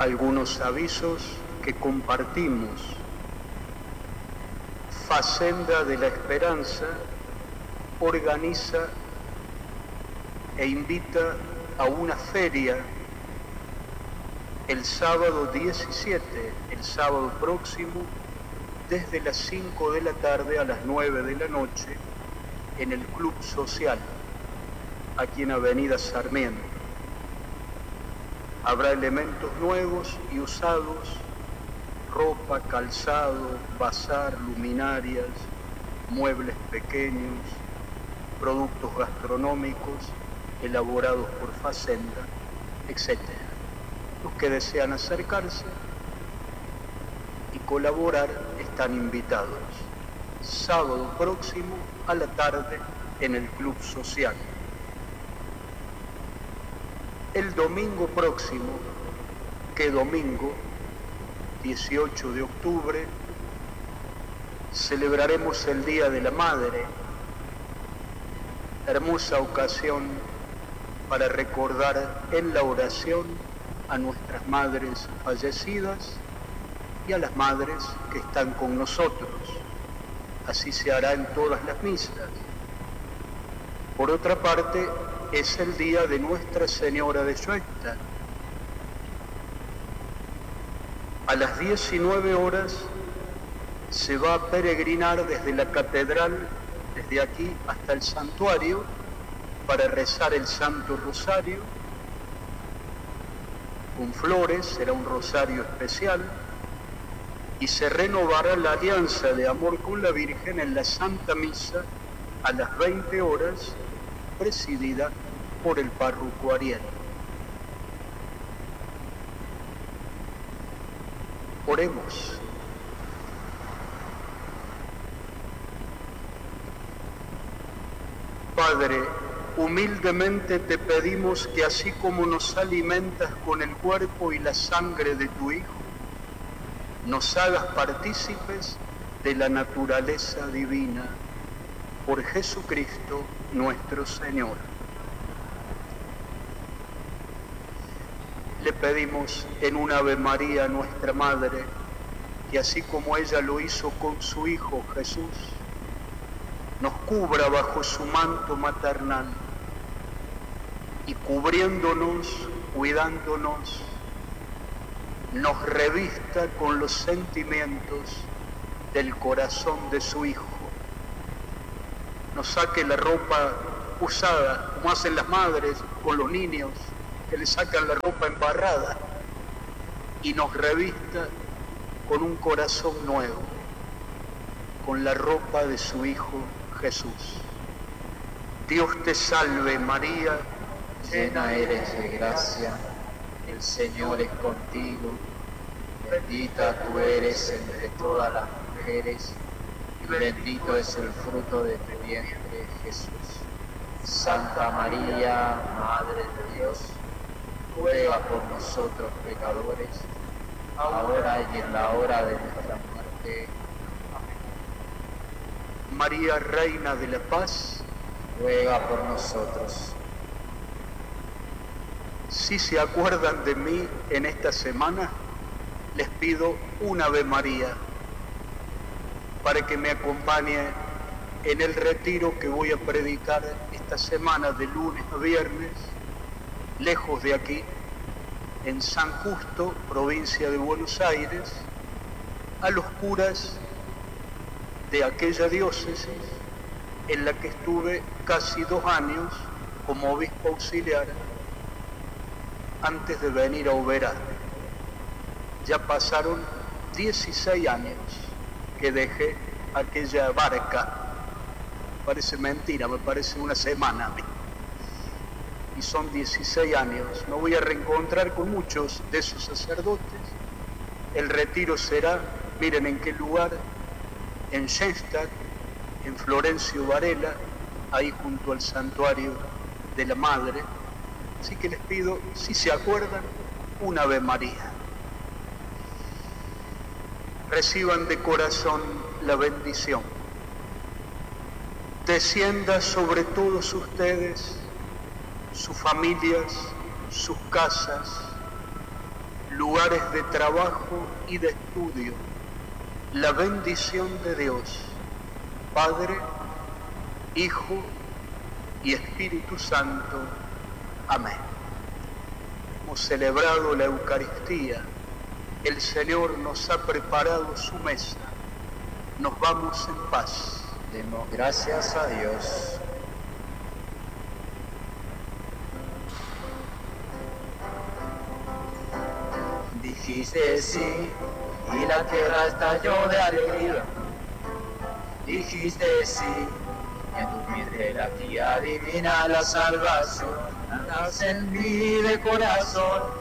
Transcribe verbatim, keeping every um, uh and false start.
algunos avisos que compartimos. Facenda de la Esperanza organiza e invita a una feria el sábado diecisiete, el sábado próximo, desde las cinco de la tarde a las nueve de la noche, en el Club Social, aquí en Avenida Sarmiento. Habrá elementos nuevos y usados, ropa, calzado, bazar, luminarias, muebles pequeños, productos gastronómicos elaborados por Facenda, etcétera. Los que desean acercarse y colaborar están invitados. Sábado próximo a la tarde en el Club Social. El domingo próximo, que domingo, dieciocho de octubre, celebraremos el Día de la Madre, hermosa ocasión para recordar en la oración a nuestras madres fallecidas y a las madres que están con nosotros. Así se hará en todas las misas. Por otra parte, es el día de Nuestra Señora de Schoenstatt. A las diecinueve horas se va a peregrinar desde la catedral, desde aquí hasta el santuario, para rezar el Santo Rosario con flores, será un rosario especial, y se renovará la alianza de amor con la Virgen en la Santa Misa a las veinte horas, presidida por el párroco Ariel. Oremos. Padre, humildemente te pedimos que así como nos alimentas con el cuerpo y la sangre de tu Hijo, nos hagas partícipes de la naturaleza divina, por Jesucristo nuestro Señor. Le pedimos en un Ave María a nuestra Madre, que así como ella lo hizo con su Hijo Jesús, nos cubra bajo su manto maternal y cubriéndonos, cuidándonos, nos revista con los sentimientos del corazón de su Hijo. Nos saque la ropa usada, como hacen las madres con los niños, que le sacan la ropa embarrada, y nos revista con un corazón nuevo, con la ropa de su Hijo Jesús. Dios te salve María, llena eres de gracia, el Señor es contigo, bendita tú eres entre todas las mujeres, y bendito es el fruto de tu vientre, Jesús. Santa María, Madre de Dios, ruega por nosotros pecadores, ahora y en la hora de nuestra muerte. María, Reina de la Paz, ruega por nosotros. Si se acuerdan de mí en esta semana, les pido un Ave María para que me acompañe en el retiro que voy a predicar esta semana de lunes a viernes, lejos de aquí, en San Justo, provincia de Buenos Aires, a los curas de aquella diócesis en la que estuve casi dos años como obispo auxiliar antes de venir a Oberá. Ya pasaron dieciséis años que dejé aquella barca. Parece mentira, me parece una semana a mí. Y son dieciséis años. Me voy a reencontrar con muchos de esos sacerdotes. El retiro será, miren en qué lugar, en Schoenstatt, en Florencio Varela, ahí junto al santuario de la Madre. Así que les pido, si se acuerdan, un Ave María. Reciban de corazón la bendición. Descienda sobre todos ustedes, sus familias, sus casas, lugares de trabajo y de estudio, la bendición de Dios, Padre, Hijo y Espíritu Santo. Amén. Hemos celebrado la Eucaristía, el Señor nos ha preparado su mesa, nos vamos en paz. Demos gracias a Dios. Dijiste sí, y la tierra estalló de alegría. Dijiste sí, y en tu vientre la tía divina la salvación. Nace en mí de corazón.